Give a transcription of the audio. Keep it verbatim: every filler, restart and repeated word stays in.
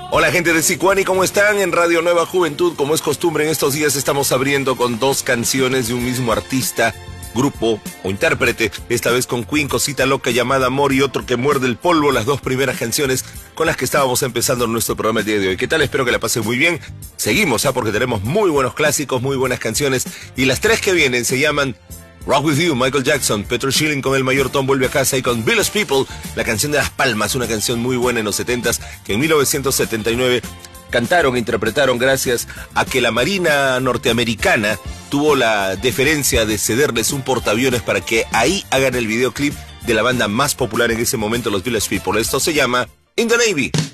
Hola gente de Sicuani, ¿cómo están? En Radio Nueva Juventud, como es costumbre en estos días, estamos abriendo con dos canciones de un mismo artista, grupo o intérprete, esta vez con Queen, Cosita Loca llamada Amor y Otro que Muerde el Polvo, las dos primeras canciones con las que estábamos empezando nuestro programa el día de hoy. ¿Qué tal? Espero que la pasen muy bien. Seguimos, ¿ah? Porque tenemos muy buenos clásicos, muy buenas canciones, y las tres que vienen se llaman Rock With You, Michael Jackson, Petro Schilling con El Mayor Tom Vuelve a Casa, y con Village People, la canción de Las Palmas, una canción muy buena en los setentas que en mil novecientos setenta y nueve cantaron e interpretaron gracias a que la Marina norteamericana tuvo la deferencia de cederles un portaaviones para que ahí hagan el videoclip de la banda más popular en ese momento, los Village People. Esto se llama In the Navy.